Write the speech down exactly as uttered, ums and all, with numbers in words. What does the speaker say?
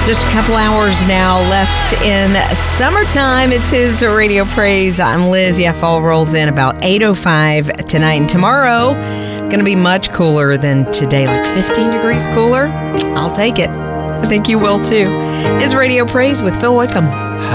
Just a couple hours now left in summertime. It's his Radio Praise. I'm Liz. Yeah, fall rolls in about eight oh five tonight. And tomorrow, going to be much cooler than today, like fifteen degrees cooler. I'll take it. I think you will too. His Radio Praise with Phil Wickham.